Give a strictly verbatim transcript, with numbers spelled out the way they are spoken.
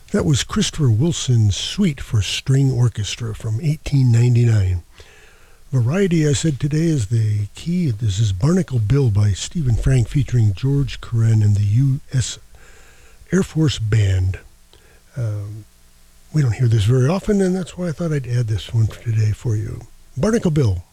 That was Christopher Wilson's Suite for String Orchestra from eighteen ninety-nine. Variety, I said today, is the key. This is Barnacle Bill by Stephen Frank featuring George Karen and the U S Air Force Band. Um, we don't hear this very often, and that's why I thought I'd add this one for today for you. Barnacle Bill.